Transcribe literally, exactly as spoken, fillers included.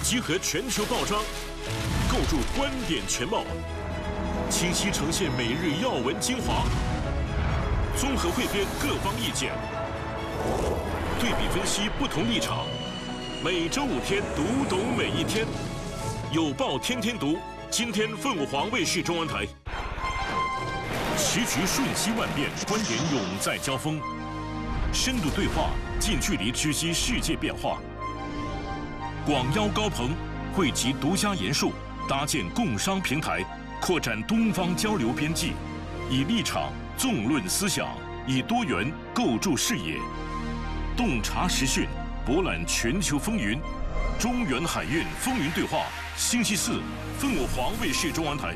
集合全球报章，构筑观点全貌，清晰呈现每日要闻精华，综合汇编各方意见，对比分析不同立场。每周五天，读懂每一天。有报天天读，今天凤凰卫视中文台。时局瞬息万变，观点永在交锋，深度对话，近距离直击世界变化。广邀高朋，汇集独家研述，搭建共商平台，扩展东方交流边际，以立场纵论思想，以多元构筑视野，洞察时讯，博览全球风云。中原海运风云对话，星期四，凤凰卫视中文台。